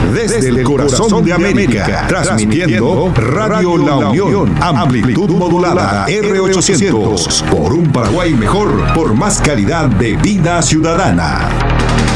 Desde el corazón de América, transmitiendo Radio La Unión, amplitud modulada R800, por un Paraguay mejor, por más calidad de vida ciudadana.